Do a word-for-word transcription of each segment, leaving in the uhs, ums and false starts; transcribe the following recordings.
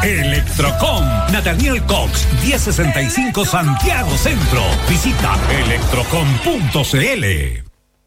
Electrocom, Nathaniel Cox, diez sesenta y cinco Santiago Centro. Visita electrocom punto c l.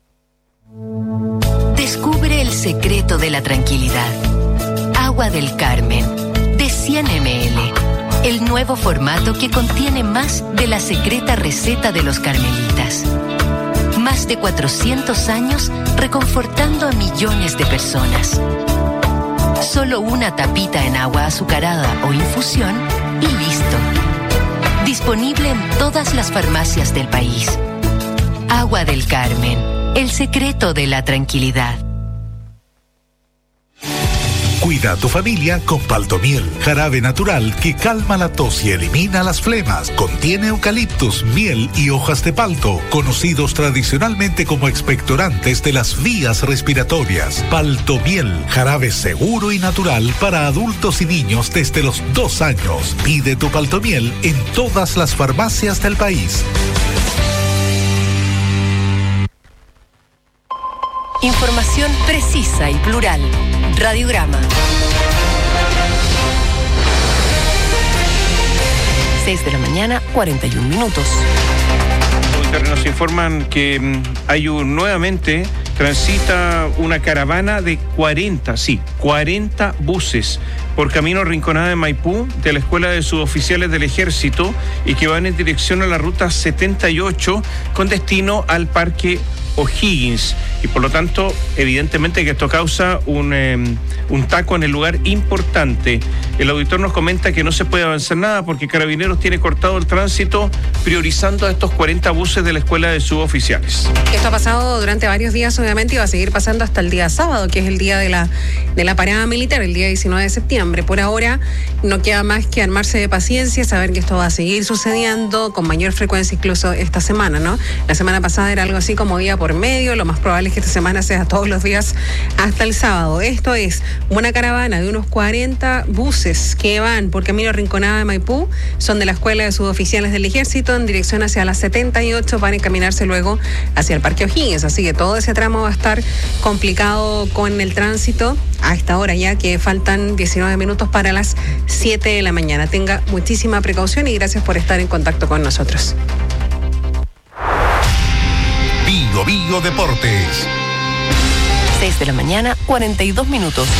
Descubre el secreto de la tranquilidad. Agua del Carmen, de cien mililitros. El nuevo formato que contiene más de la secreta receta de los carmelitas. Más de cuatrocientos años reconfortando a millones de personas. Solo una tapita en agua azucarada o infusión y listo. Disponible en todas las farmacias del país. Agua del Carmen, el secreto de la tranquilidad. Cuida a tu familia con Paltomiel, jarabe natural que calma la tos y elimina las flemas. Contiene eucaliptus, miel y hojas de palto, conocidos tradicionalmente como expectorantes de las vías respiratorias. Paltomiel, jarabe seguro y natural para adultos y niños desde los dos años. Pide tu Paltomiel en todas las farmacias del país. Información precisa y plural. Radiograma. seis de la mañana, cuarenta y un minutos. Nos informan que mm, hay un, nuevamente transita una caravana de cuarenta, sí, cuarenta buses por camino Rinconada de Maipú de la Escuela de Suboficiales del Ejército y que van en dirección a la ruta setenta y ocho con destino al Parque O'Higgins, y por lo tanto evidentemente que esto causa un, eh, un taco en el lugar importante. El auditor nos comenta que no se puede avanzar nada porque Carabineros tiene cortado el tránsito priorizando a estos cuarenta buses de la Escuela de Suboficiales. Esto ha pasado durante varios días obviamente y va a seguir pasando hasta el día sábado, que es el día de la, de la parada militar, el día diecinueve de septiembre. Por ahora no queda más que armarse de paciencia, saber que esto va a seguir sucediendo con mayor frecuencia incluso esta semana, ¿no? La semana pasada era algo así como día por medio, lo más probable es que esta semana sea todos los días hasta el sábado. Esto es una caravana de unos cuarenta buses que van por camino Rinconada de Maipú, son de la Escuela de Suboficiales del Ejército en dirección hacia la setenta y ocho, van a encaminarse luego hacia el Parque O'Higgins, así que todo ese tramo va a estar complicado con el tránsito a esta hora ya que faltan diecinueve minutos para las siete de la mañana. Tenga muchísima precaución y gracias por estar en contacto con nosotros. Bio Bio Deportes. seis de la mañana, cuarenta y dos minutos.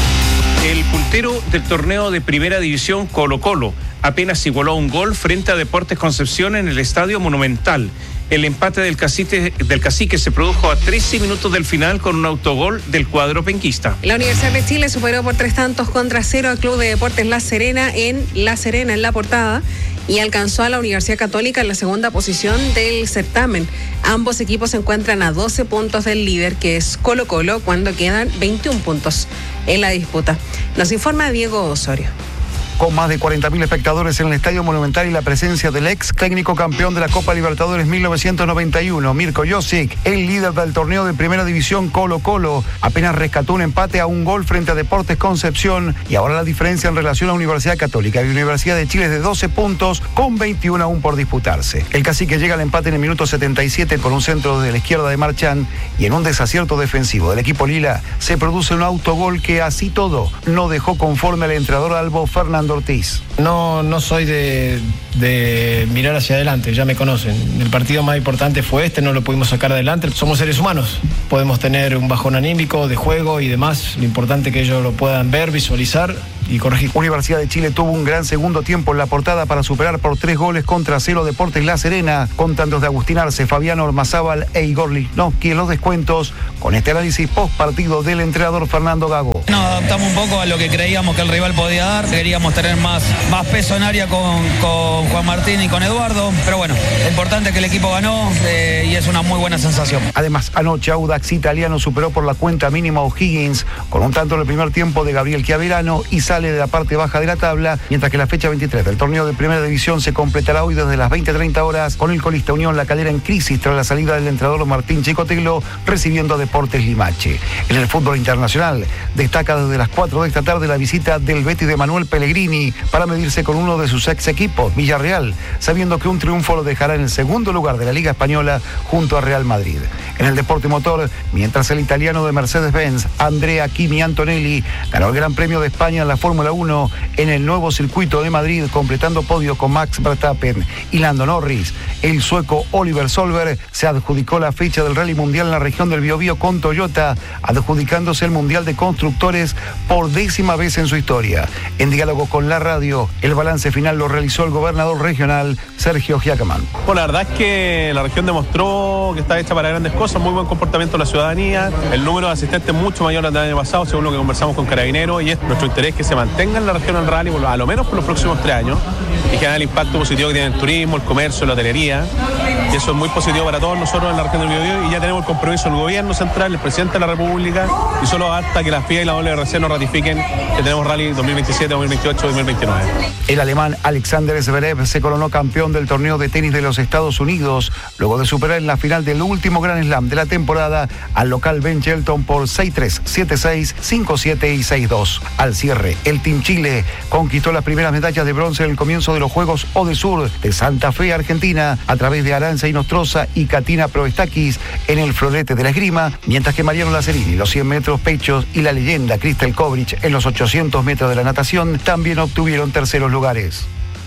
El puntero del torneo de Primera División, Colo Colo, apenas igualó un gol frente a Deportes Concepción en el Estadio Monumental. El empate del cacique, del cacique se produjo a trece minutos del final con un autogol del cuadro penquista. La Universidad de Chile superó por tres tantos contra cero al Club de Deportes La Serena en La Serena, en la portada, y alcanzó a la Universidad Católica en la segunda posición del certamen. Ambos equipos se encuentran a doce puntos del líder, que es Colo Colo, cuando quedan veintiún puntos en la disputa. Nos informa Diego Osorio. Con más de cuarenta mil espectadores en el Estadio Monumental y la presencia del ex técnico campeón de la Copa Libertadores mil novecientos noventa y uno, Mirko Josic, el líder del torneo de Primera División Colo Colo, apenas rescató un empate a un gol frente a Deportes Concepción y ahora la diferencia en relación a Universidad Católica y Universidad de Chile es de doce puntos con veintiuno aún por disputarse. El cacique llega al empate en el minuto setenta y siete con un centro de la izquierda de Marchán y en un desacierto defensivo del equipo lila se produce un autogol que así todo no dejó conforme al entrenador albo Fernando Ortiz. No, no soy de, de mirar hacia adelante, ya me conocen. El partido más importante fue este, no lo pudimos sacar adelante. Somos seres humanos, podemos tener un bajón anímico de juego y demás. Lo importante es que ellos lo puedan ver, visualizar y corregir. Universidad de Chile tuvo un gran segundo tiempo en la portada para superar por tres goles contra cero Deportes La Serena, con tantos de Agustín Arce, Fabián Ormazábal e Igor Lichnowsky en los descuentos, con este análisis post partido del entrenador Fernando Gago. Nos adaptamos un poco a lo que creíamos que el rival podía dar, queríamos tener más, más peso en área con, con Juan Martín y con Eduardo, pero bueno, lo importante es que el equipo ganó eh, y es una muy buena sensación. Además, anoche Audax Italiano superó por la cuenta mínima a O'Higgins, con un tanto en el primer tiempo de Gabriel Chiaverano y sale de la parte baja de la tabla, mientras que la fecha veintitrés del torneo de Primera División se completará hoy desde las veinte treinta horas con el colista Unión La Calera en crisis tras la salida del entrenador Martín Chicotelo recibiendo a Deportes Limache. En el fútbol internacional destaca desde las cuatro de esta tarde la visita del Betis de Manuel Pellegrini para medirse con uno de sus ex equipos, Villarreal, sabiendo que un triunfo lo dejará en el segundo lugar de la Liga Española junto a Real Madrid. En el deporte motor, mientras el italiano de Mercedes-Benz, Andrea Kimi Antonelli, ganó el Gran Premio de España en la Fórmula uno en el nuevo circuito de Madrid, completando podio con Max Verstappen y Lando Norris. El sueco Oliver Solberg se adjudicó la fecha del Rally Mundial en la región del Biobío con Toyota, adjudicándose el Mundial de Constructores por décima vez en su historia. En diálogo con la radio, el balance final lo realizó el gobernador regional, Sergio Giacamán. Bueno, la verdad es que la región demostró que está hecha para grandes cosas, muy buen comportamiento de la ciudadanía, el número de asistentes mucho mayor al del año pasado, según lo que conversamos con Carabineros, y es nuestro interés que se mantenga en la región el rally, a lo menos por los próximos tres años, y generar el impacto positivo que tiene el turismo, el comercio, la hotelería, y eso es muy positivo para todos nosotros en la región del Biobío, y ya tenemos el compromiso del gobierno central, el presidente de la República, y solo hasta que la F I A y la W R C nos ratifiquen que tenemos rally dos mil veintisiete, dos mil veintiocho, dos mil veintinueve. El alemán Alexander Zverev se coronó campeón del torneo de tenis de los Estados Unidos, luego de superar en la final del último Grand Slam de la temporada al local Ben Shelton por seis tres, siete seis, cinco siete y seis dos. Al cierre, el Team Chile conquistó las primeras medallas de bronce en el comienzo de los Juegos Odesur de Santa Fe, Argentina, a través de Aranza Inostroza y Katina Proestakis en el florete de la esgrima, mientras que Mariano Lazzarini, los cien metros pechos, y la leyenda Kristel Kovrich en los ochocientos metros de la natación también obtuvieron terceros lugares.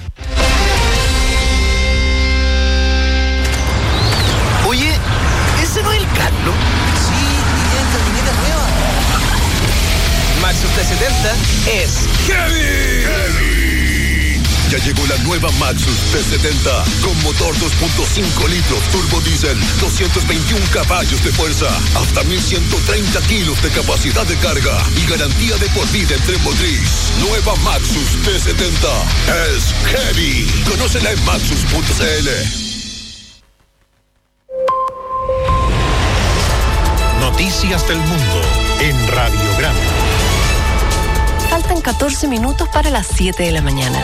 Oye, ¿ese no es el Carlos? Sí, y esta camioneta nueva. Maxus T setenta es Heavy. Heavy. Ya llegó la nueva Maxus T setenta con motor dos punto cinco litros, turbo diésel, doscientos veintiún caballos de fuerza, hasta mil ciento treinta kilos de capacidad de carga y garantía de por vida en tren motriz. Nueva Maxus T setenta es Heavy. Conócela en maxus punto c l. Noticias del mundo en Radio Grande. Faltan catorce minutos para las siete de la mañana.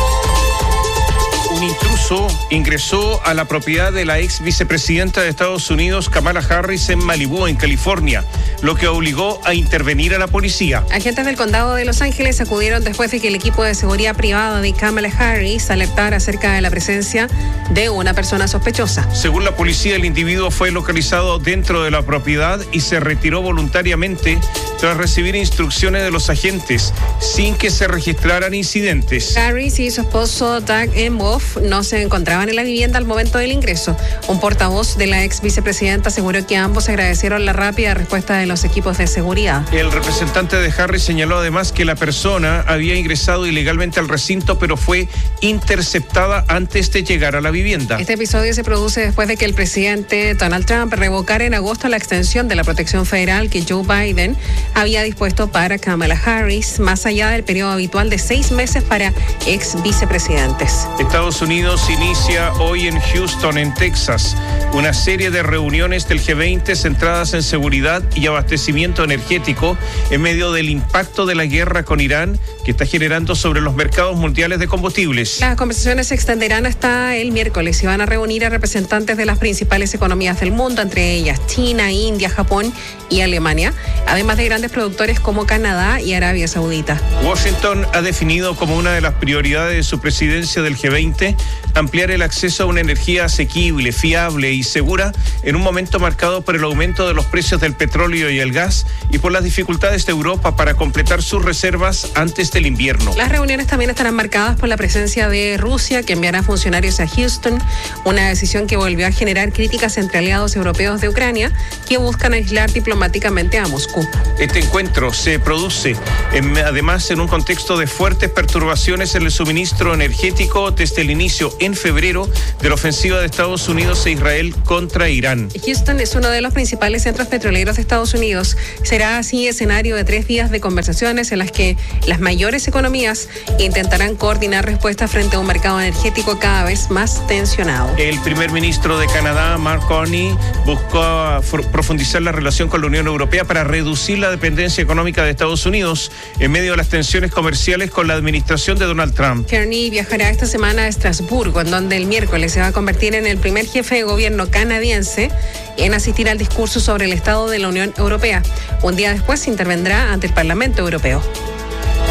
Un intruso ingresó a la propiedad de la ex vicepresidenta de Estados Unidos, Kamala Harris, en Malibú, en California, lo que obligó a intervenir a la policía. Agentes del condado de Los Ángeles acudieron después de que el equipo de seguridad privada de Kamala Harris alertara acerca de la presencia de una persona sospechosa. Según la policía, el individuo fue localizado dentro de la propiedad y se retiró voluntariamente tras recibir instrucciones de los agentes, sin que se registraran incidentes. Harris y su esposo Doug Emhoff no se encontraban en la vivienda al momento del ingreso. Un portavoz de la ex vicepresidenta aseguró que ambos agradecieron la rápida respuesta de los equipos de seguridad. El representante de Harris señaló además que la persona había ingresado ilegalmente al recinto, pero fue interceptada antes de llegar a la vivienda. Este episodio se produce después de que el presidente Donald Trump revocara en agosto la extensión de la protección federal que Joe Biden había dispuesto para Kamala Harris, más allá del periodo habitual de seis meses para ex vicepresidentes. Estados Unidos inicia hoy en Houston, en Texas, una serie de reuniones del G veinte centradas en seguridad y abastecimiento energético en medio del impacto de la guerra con Irán que está generando sobre los mercados mundiales de combustibles. Las conversaciones se extenderán hasta el miércoles y van a reunir a representantes de las principales economías del mundo, entre ellas China, India, Japón y Alemania, además de grandes productores como Canadá y Arabia Saudita. Washington ha definido como una de las prioridades de su presidencia del G veinte ampliar el acceso a una energía asequible, fiable y segura en un momento marcado por el aumento de los precios del petróleo y el gas y por las dificultades de Europa para completar sus reservas antes del invierno. Las reuniones también estarán marcadas por la presencia de Rusia, que enviará funcionarios a Houston, una decisión que volvió a generar críticas entre aliados europeos de Ucrania que buscan aislar diplomáticamente a Moscú. Este encuentro se produce en, además en un contexto de fuertes perturbaciones en el suministro energético desde el inicio en febrero de la ofensiva de Estados Unidos e Israel contra Irán. Houston es uno de los principales centros petroleros de Estados Unidos. Será así escenario de tres días de conversaciones en las que las mayores economías intentarán coordinar respuestas frente a un mercado energético cada vez más tensionado. El primer ministro de Canadá, Mark Carney, buscó profundizar la relación con la Unión Europea para reducir la dependencia económica de Estados Unidos en medio de las tensiones comerciales con la administración de Donald Trump. Carney viajará esta semana a Estrasburgo, en donde el miércoles se va a convertir en el primer jefe de gobierno canadiense en asistir al discurso sobre el estado de la Unión Europea. Un día después intervendrá ante el Parlamento Europeo.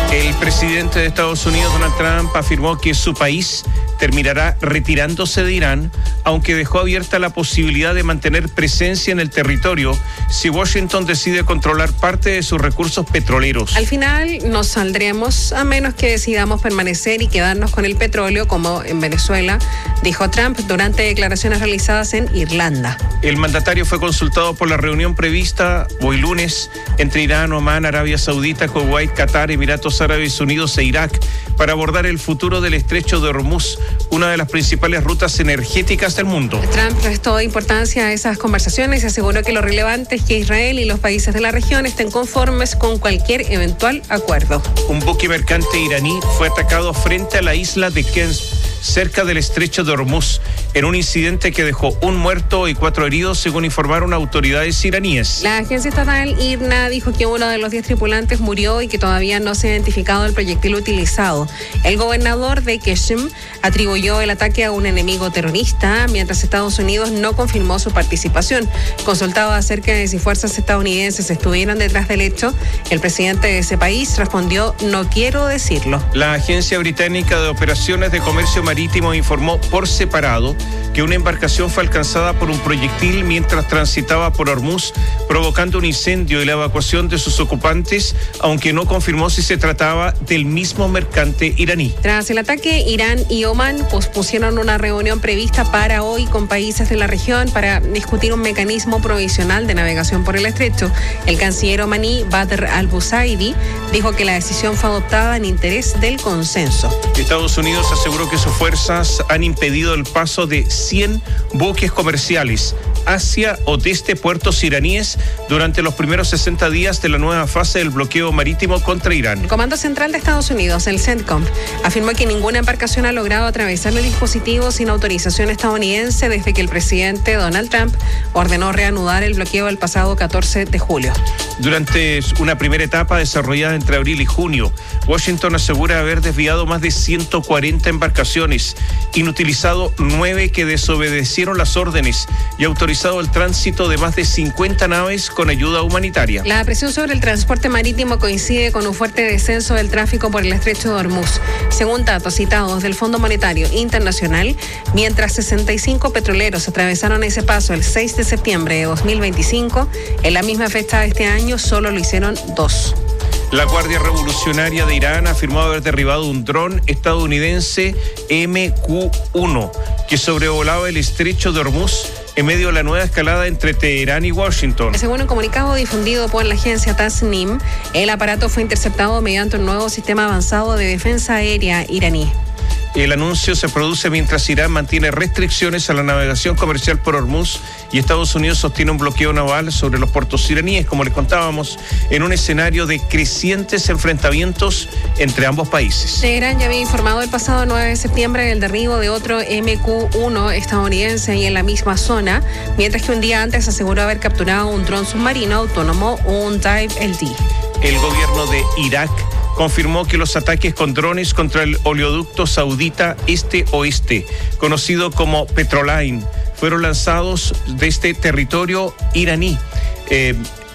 El presidente de Estados Unidos, Donald Trump, afirmó que su país terminará retirándose de Irán, aunque dejó abierta la posibilidad de mantener presencia en el territorio si Washington decide controlar parte de sus recursos petroleros. Al final nos saldremos a menos que decidamos permanecer y quedarnos con el petróleo, como en Venezuela, dijo Trump durante declaraciones realizadas en Irlanda. El mandatario fue consultado por la reunión prevista hoy lunes entre Irán, Omán, Arabia Saudita, Kuwait, Qatar, Emiratos Árabes Unidos e Irak para abordar el futuro del estrecho de Hormuz, una de las principales rutas energéticas del mundo. Trump restó importancia a esas conversaciones y aseguró que lo relevante es que Israel y los países de la región estén conformes con cualquier eventual acuerdo. Un buque mercante iraní fue atacado frente a la isla de Kens, cerca del estrecho de Hormuz, en un incidente que dejó un muerto y cuatro heridos, según informaron autoridades iraníes. La agencia estatal I R N A dijo que uno de los diez tripulantes murió y que todavía no se ha identificado el proyectil utilizado. El gobernador de Qeshm atribuyó el ataque a un enemigo terrorista, mientras Estados Unidos no confirmó su participación. Consultado acerca de si fuerzas estadounidenses estuvieron detrás del hecho, el presidente de ese país respondió: no quiero decirlo. La Agencia Británica de Operaciones de Comercio Marítimo informó por separado que una embarcación fue alcanzada por un proyectil mientras transitaba por Hormuz, provocando un incendio y la evacuación de sus ocupantes, aunque no confirmó si se trataba del mismo mercante iraní. Tras el ataque, Irán y Omán pospusieron una reunión prevista para hoy con países de la región para discutir un mecanismo provisional de navegación por el estrecho. El canciller omaní Badr al-Busaidi dijo que la decisión fue adoptada en interés del consenso. Estados Unidos aseguró que sus fuerzas han impedido el paso de cien buques comerciales hacia o desde puertos iraníes durante los primeros sesenta días de la nueva fase del bloqueo marítimo contra Irán. El Comando Central de Estados Unidos, el CENTCOM, afirmó que ninguna embarcación ha logrado atravesar el dispositivo sin autorización estadounidense desde que el presidente Donald Trump ordenó reanudar el bloqueo el pasado catorce de julio. Durante una primera etapa desarrollada entre abril y junio, Washington asegura haber desviado más de ciento cuarenta embarcaciones, inutilizado nueve que desobedecieron las órdenes y autorizado el tránsito de más de cincuenta naves con ayuda humanitaria. La presión sobre el transporte marítimo coincide con un fuerte descenso del tráfico por el estrecho de Hormuz. Según datos citados del Fondo Monetario Internacional, mientras sesenta y cinco petroleros atravesaron ese paso el seis de septiembre de dos mil veinticinco, en la misma fecha de este año solo lo hicieron dos. La Guardia Revolucionaria de Irán afirmó haber derribado un dron estadounidense M Q uno que sobrevolaba el estrecho de Hormuz en medio de la nueva escalada entre Teherán y Washington. Según un comunicado difundido por la agencia Tasnim, el aparato fue interceptado mediante un nuevo sistema avanzado de defensa aérea iraní. El anuncio se produce mientras Irán mantiene restricciones a la navegación comercial por Hormuz y Estados Unidos sostiene un bloqueo naval sobre los puertos iraníes, como les contábamos, en un escenario de crecientes enfrentamientos entre ambos países. Teherán ya había informado el pasado nueve de septiembre del derribo de otro M Q uno estadounidense y en la misma zona, mientras que un día antes aseguró haber capturado un dron submarino autónomo, un Dive L D. El gobierno de Irak confirmó que los ataques con drones contra el oleoducto saudita este-oeste, conocido como Petroline, fueron lanzados desde territorio iraní. Eh,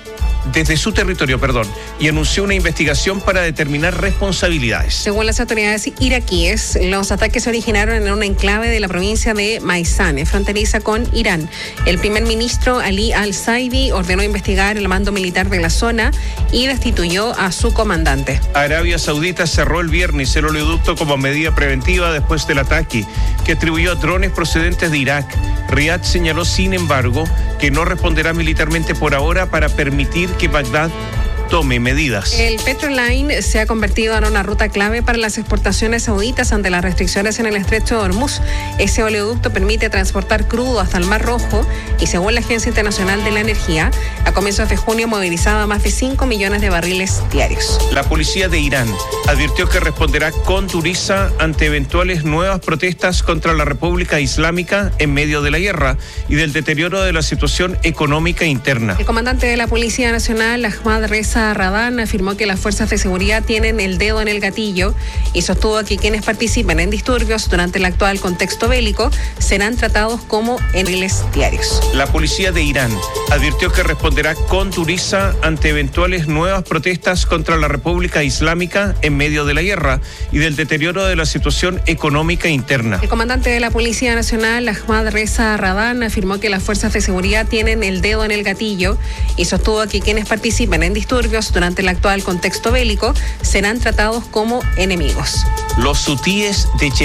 desde su territorio, perdón, y anunció una investigación para determinar responsabilidades. Según las autoridades iraquíes, los ataques se originaron en un enclave de la provincia de Maizane, fronteriza con Irán. El primer ministro Ali al-Saidi ordenó investigar el mando militar de la zona y destituyó a su comandante. Arabia Saudita cerró el viernes el oleoducto como medida preventiva después del ataque, que atribuyó a drones procedentes de Irak. Riad señaló, sin embargo, que no responderá militarmente por ahora para permitir que Bagdad tome medidas. El Petroline se ha convertido en una ruta clave para las exportaciones sauditas ante las restricciones en el estrecho de Hormuz. Ese oleoducto permite transportar crudo hasta el Mar Rojo y, según la Agencia Internacional de la Energía, a comienzos de junio movilizaba más de cinco millones de barriles diarios. La policía de Irán advirtió que responderá con dureza ante eventuales nuevas protestas contra la República Islámica en medio de la guerra y del deterioro de la situación económica interna. El comandante de la Policía Nacional, Ahmad Reza Reza Radán afirmó que las fuerzas de seguridad tienen el dedo en el gatillo y sostuvo que quienes participen en disturbios durante el actual contexto bélico serán tratados como enemigos diarios. La policía de Irán advirtió que responderá con dureza ante eventuales nuevas protestas contra la República Islámica en medio de la guerra y del deterioro de la situación económica interna. El comandante de la Policía Nacional, Ahmad Reza Radán, afirmó que las fuerzas de seguridad tienen el dedo en el gatillo y sostuvo que quienes participen en disturbios durante el actual contexto bélico serán tratados como enemigos. Los hutíes de Yemen